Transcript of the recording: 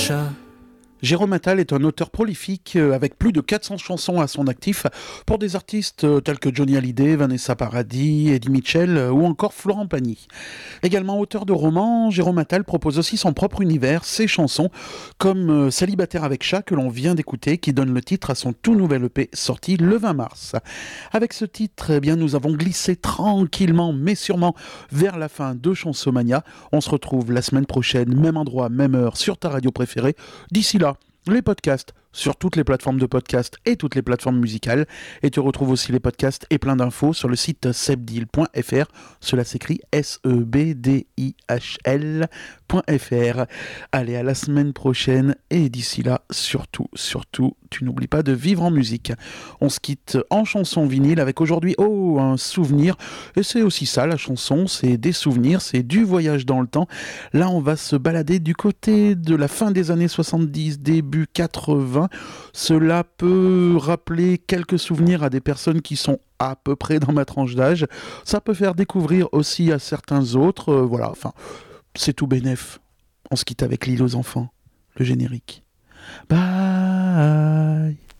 chat. Jérôme Attal est un auteur prolifique avec plus de 400 chansons à son actif pour des artistes tels que Johnny Hallyday, Vanessa Paradis, Eddie Mitchell ou encore Florent Pagny. Également auteur de romans, Jérôme Attal propose aussi son propre univers, ses chansons, comme Célibataire avec chat que l'on vient d'écouter, qui donne le titre à son tout nouvel EP sorti le 20 mars. Avec ce titre, eh bien, nous avons glissé tranquillement mais sûrement vers la fin de Chansomania. On se retrouve la semaine prochaine, même endroit, même heure, sur ta radio préférée. D'ici là, les podcasts sur toutes les plateformes de podcasts et toutes les plateformes musicales. Et tu retrouves aussi les podcasts et plein d'infos sur le site sebdil.fr. Cela s'écrit SEBDIHL.fr. Allez, à la semaine prochaine. Et d'ici là, surtout, tu n'oublies pas de vivre en musique. On se quitte en chanson vinyle avec aujourd'hui, un souvenir. Et c'est aussi ça, la chanson, c'est des souvenirs, c'est du voyage dans le temps. Là, on va se balader du côté de la fin des années 70, début 80. Cela peut rappeler quelques souvenirs à des personnes qui sont à peu près dans ma tranche d'âge. Ça peut faire découvrir aussi à certains autres. Voilà, enfin, c'est tout bénef. On se quitte avec l'île aux enfants, le générique. Bye.